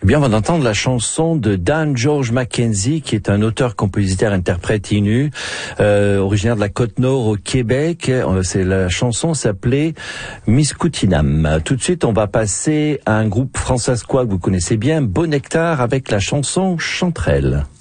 Bien, on va entendre la chanson de Dan George Mackenzie, qui est un auteur, compositeur, interprète innu, originaire de la Côte-Nord au Québec. La chanson s'appelait Miskoutinam. Tout de suite, on va passer à un groupe français que vous connaissez bien, Bon Nectar, avec la chanson Chanterelle.